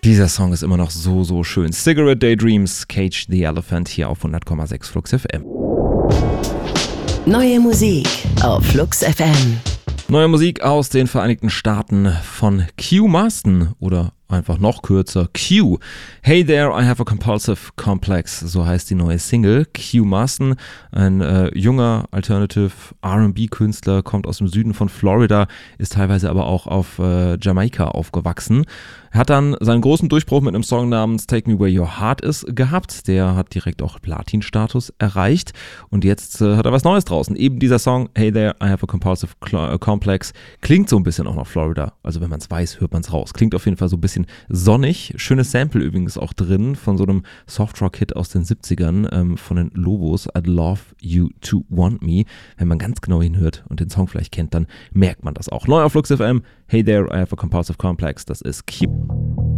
Dieser Song ist immer noch so schön. Cigarette Daydreams, Cage the Elephant hier auf 100,6 Flux FM. Neue Musik auf Flux FM. Neue Musik aus den Vereinigten Staaten von Q Marston oder einfach noch kürzer Q. Hey there, I have a compulsive complex, so heißt die neue Single. Q Marston, ein junger Alternative R&B-Künstler, kommt aus dem Süden von Florida, ist teilweise aber auch auf Jamaika aufgewachsen. Hat dann seinen großen Durchbruch mit einem Song namens Take Me Where Your Heart Is gehabt. Der hat direkt auch Platin-Status erreicht. Und jetzt hat er was Neues draußen. Eben dieser Song, Hey There, I Have a Compulsive Complex, klingt so ein bisschen auch nach Florida. Also wenn man es weiß, hört man es raus. Klingt auf jeden Fall so ein bisschen sonnig. Schönes Sample übrigens auch drin von so einem Softrock-Hit aus den 70ern von den Lobos, I'd Love You to Want Me. Wenn man ganz genau hinhört und den Song vielleicht kennt, dann merkt man das auch. Neu auf Flux FM, Hey There, I Have a Compulsive Complex, das ist Q.